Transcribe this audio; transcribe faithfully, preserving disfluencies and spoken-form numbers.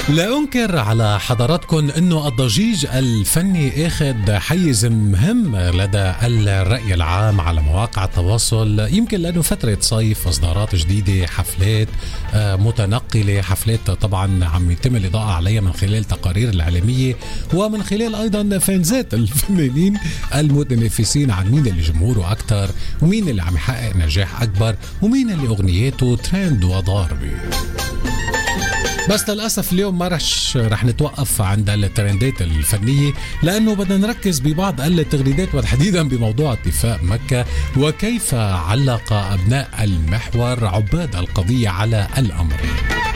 لا أنكر على حضراتكم أنه الضجيج الفني أخذ حيز مهم لدى الرأي العام على مواقع التواصل، يمكن لأنه فترة صيف، إصدارات جديدة، حفلات متنقلة، حفلات طبعا عم يتم الإضاءة عليها من خلال تقارير الإعلامية ومن خلال أيضا فانزات الفنانين المتنافسين عن مين اللي جمهوره أكتر ومين اللي عم يحقق نجاح أكبر ومين اللي أغنياته ترند وضاربة. بس للأسف اليوم ما رح رح نتوقف عند الترندات الفنية، لأنه بدنا نركز ببعض التغريدات وتحديدا بموضوع اتفاق مكة وكيف علق أبناء المحور عباد القضية على الأمر.